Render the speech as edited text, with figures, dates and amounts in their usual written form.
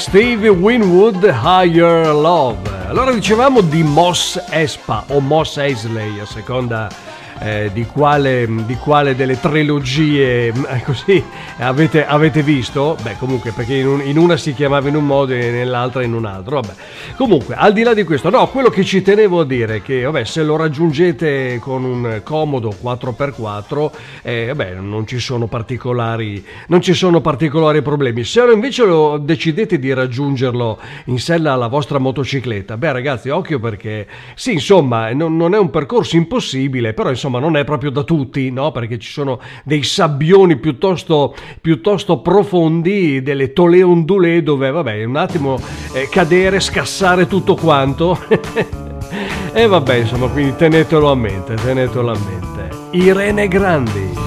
Stevie Winwood, Higher Love. Allora dicevamo di Mos Espa o Mos Eisley, a seconda di quale delle trilogie così avete visto. Beh, comunque, perché in una si chiamava in un modo e nell'altra in un altro. Vabbè. Comunque, al di là di questo, no, quello che ci tenevo a dire è che, vabbè, se lo raggiungete con un comodo 4x4, vabbè, non ci sono particolari problemi. Se invece lo decidete di raggiungerlo in sella alla vostra motocicletta, beh, ragazzi, occhio, perché sì, insomma, non è un percorso impossibile, però insomma non è proprio da tutti, no? Perché ci sono dei sabbioni piuttosto profondi, delle tolee ondulée dove, vabbè, un attimo cadere, scassare tutto quanto. E vabbè, insomma, quindi tenetelo a mente. Irene Grandi.